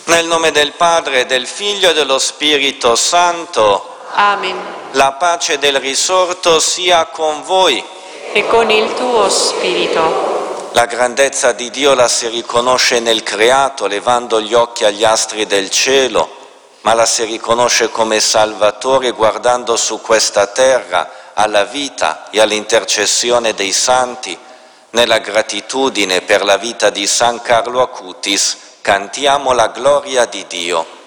Nel nome del Padre, del Figlio e dello Spirito Santo, Amen. la pace del risorto sia con voi. E con il tuo spirito. La grandezza di Dio la si riconosce nel creato, levando gli occhi agli astri del cielo, ma la si riconosce come Salvatore guardando su questa terra, alla vita e all'intercessione dei santi. Nella gratitudine per la vita di San Carlo Acutis cantiamo la gloria di Dio.